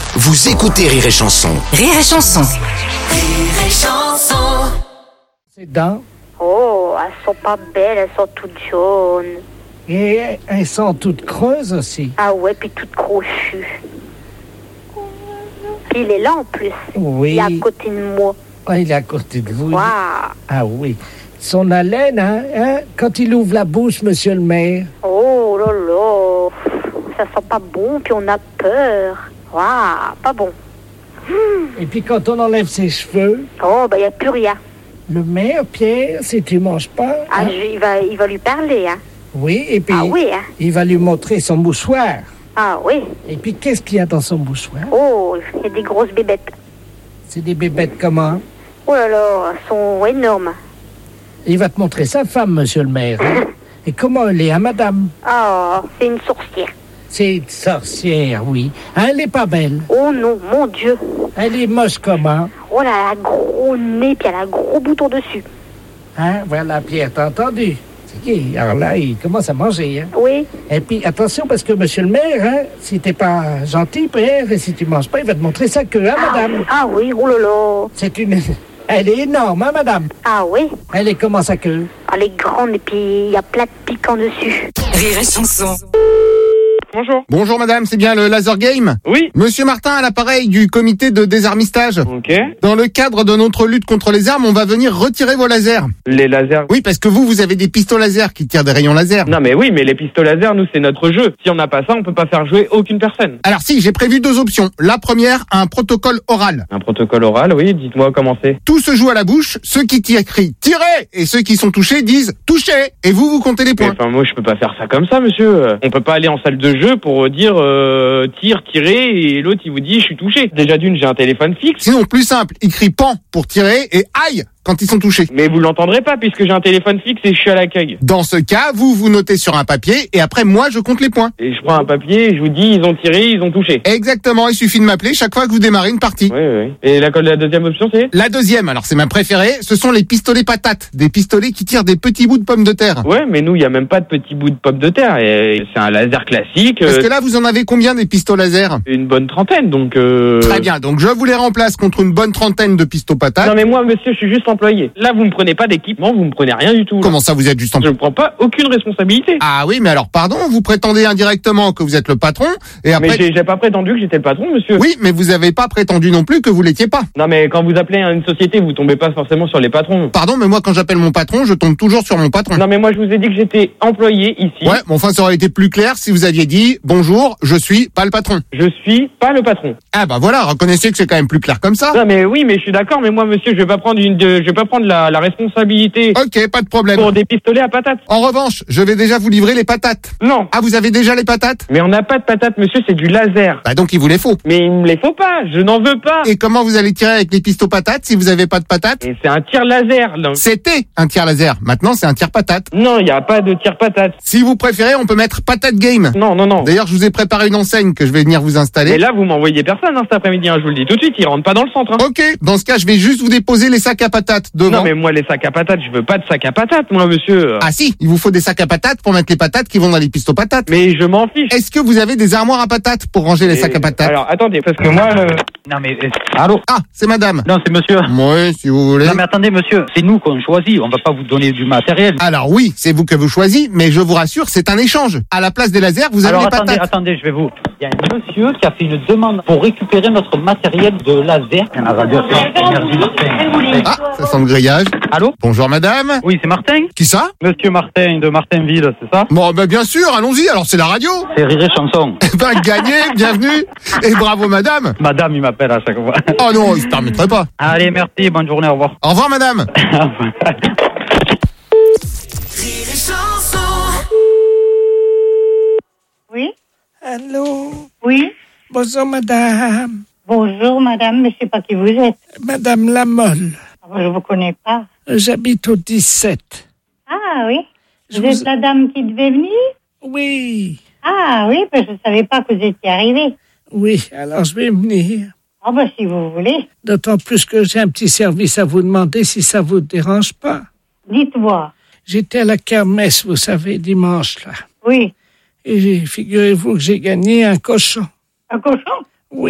Vous écoutez Rire et Chanson. Rire et Chanson. Rire et Chanson. Ces dents, Oh, elles sont pas belles, elles sont toutes jaunes. et elles sont toutes creuses aussi. Ah ouais, puis toutes crochues. Puis il est là en plus. Oui. Il est à côté de moi. Ah, il est à côté de vous. Waouh. Ah oui. Son haleine, hein, quand il ouvre la bouche, monsieur le maire. Oh là là. Ça sent pas bon, puis on a peur. Waouh, pas bon. Et puis quand on enlève ses cheveux, Oh, bah il n'y a plus rien. le maire, Pierre, si tu manges pas, Ah, hein, il va lui parler, hein. oui, et puis Ah oui, hein. il va lui montrer son mouchoir. Ah oui. Et puis qu'est-ce qu'il y a dans son mouchoir? Oh, il y a des grosses bébêtes. C'est des bébêtes comment? Oh là là, elles sont énormes. Il va te montrer sa femme, monsieur le maire. Hein. Et comment elle est, hein, madame? Oh, c'est une sorcière. C'est une sorcière, oui. Hein, elle est pas belle. Oh non, mon Dieu. Elle est moche comment? Oh là, elle a un gros nez, puis elle a un gros bouton dessus. Hein, voilà, Pierre, t'as entendu? C'est qui? Alors là, il commence à manger, hein. Oui. Et puis, attention, parce que monsieur le maire, hein, si t'es pas gentil, Pierre, et si tu manges pas, il va te montrer sa queue, hein, madame? Ah oui, oh là là. C'est une... Elle est énorme, hein, madame? Ah oui. Elle est comment, sa queue? Elle est grande, et puis il y a plein de piquants dessus. Rire et Chanson. Bonjour. Bonjour madame, c'est bien le laser game? Oui. Monsieur Martin à l'appareil du comité de désarmistage. Ok. Dans le cadre de notre lutte contre les armes, on va venir retirer vos lasers. Les lasers. Oui, parce que vous avez des pistolets laser qui tirent des rayons laser. Non mais oui, mais les pistolets laser, nous c'est notre jeu. Si on n'a pas ça, on peut pas faire jouer aucune personne. Alors si, j'ai prévu deux options. La première, un protocole oral. Un protocole oral, oui, dites-moi comment c'est. Tout se joue à la bouche, ceux qui tirent crient « Tirez !» et ceux qui sont touchés disent « Touchez !» et vous comptez les Mais points. enfin moi je peux pas faire ça comme ça, monsieur. On peut pas aller en salle de jeu pour dire tire, tirer et l'autre il vous dit je suis touché. Déjà d'une, j'ai un téléphone fixe. Sinon, plus simple, ils crient « Pan !» pour tirer et « Aïe !» quand ils sont touchés. Mais vous l'entendrez pas puisque j'ai un téléphone fixe et je suis à l'accueil. Dans ce cas, vous notez sur un papier et après moi je compte les points. Et je prends un papier et je vous dis ils ont tiré, ils ont touché. Exactement, il suffit de m'appeler chaque fois que vous démarrez une partie. Oui, oui. Et la deuxième option c'est? La deuxième, alors c'est ma préférée, ce sont les pistolets patates, des pistolets qui tirent des petits bouts de pommes de terre. Ouais, mais nous il y a même pas de petits bouts de pommes de terre. Et c'est un laser classique. Parce que là, vous en avez combien des pistolets laser? Une bonne trentaine, donc... Très bien, donc je vous les remplace contre une bonne trentaine de pistolets patates. Non mais moi, monsieur, je suis juste employé. Là, vous me prenez pas d'équipement, vous me prenez rien du tout. Là. Comment ça, vous êtes juste en... Je ne prends pas aucune responsabilité. Ah oui, mais alors pardon, vous prétendez indirectement que vous êtes le patron, et après... Mais j'ai pas prétendu que j'étais le patron, monsieur. Oui, mais vous avez pas prétendu non plus que vous l'étiez pas. Non mais quand vous appelez une société, vous tombez pas forcément sur les patrons. Pardon, mais moi quand j'appelle mon patron, je tombe toujours sur mon patron. Non mais moi, je vous ai dit que j'étais employé ici. Ouais, mais enfin ça aurait été plus clair si vous aviez dit « Bonjour, je suis pas le patron ». Je suis pas le patron. Ah bah voilà, reconnaissez que c'est quand même plus clair comme ça. Non mais oui, mais je suis d'accord, mais moi, monsieur, je vais pas prendre la responsabilité Ok, pas de problème. pour des pistolets à patates. En revanche, je vais déjà vous livrer les patates. Non. Ah, vous avez déjà les patates? Mais on n'a pas de patates, monsieur, c'est du laser. Bah donc il vous les faut. Mais il me les faut pas, je n'en veux pas. Et comment vous allez tirer avec les pistons patates si vous avez pas de patates? Et c'est un tir laser, là. C'était un tir laser. Maintenant, c'est un tir patate. Non, il n'y a pas de tir patate. Si vous préférez, on peut mettre patate game. Non, non, non. D'ailleurs, je vous ai préparé une enseigne que je vais venir vous installer. Mais là, vous m'envoyez personne cet après-midi, hein, je vous le dis tout de suite, ils rentrent pas dans le centre. Hein. Ok, dans ce cas, je vais juste vous déposer les sacs à patates devant. Non, mais moi, les sacs à patates, je veux pas de sacs à patates, moi, monsieur. Ah si, il vous faut des sacs à patates pour mettre les patates qui vont dans les pistons patates. Mais je m'en fiche. Est-ce que vous avez des armoires à patates pour ranger les sacs à patates? Alors, attendez, parce que moi, Non mais allô. Ah, c'est madame. Non c'est monsieur. Oui, si vous voulez. Non mais attendez monsieur, c'est nous qu'on choisit, on va pas vous donner du matériel. Alors oui, c'est vous que vous choisissez, mais je vous rassure, c'est un échange. À la place des lasers, vous avez Alors les patates. attendez, je vais vous... Il y a un monsieur qui a fait une demande pour récupérer notre matériel de laser. La radiation, énergie. Ah, ça sent le grillage. Allô. Bonjour madame. Oui c'est Martin. Qui ça? Monsieur Martin de Martinville, c'est ça? Bon, bah bien sûr, allons-y, alors c'est la radio. C'est Rire et Chanson. Ben gagné, bienvenue. Et bravo madame. Madame il m'appelle à chaque fois. Oh non, il se permettrait pas. Allez merci, bonne journée, au revoir. Au revoir madame. Rire et Chanson. Oui, Allô? oui. Bonjour madame. Bonjour, madame, mais je sais pas qui vous êtes. Madame Lamolle. Je vous connais pas. J'habite au 17. Ah oui. Je Vous êtes la dame qui devait venir? Oui, Ah oui, parce que je savais pas que vous étiez arrivée. oui, alors je vais venir. Ah ben si vous voulez. D'autant plus que j'ai un petit service à vous demander si ça vous dérange pas. Dites-moi. J'étais à la kermesse, vous savez, dimanche, là. Oui. Et figurez-vous que j'ai gagné un cochon. Un cochon?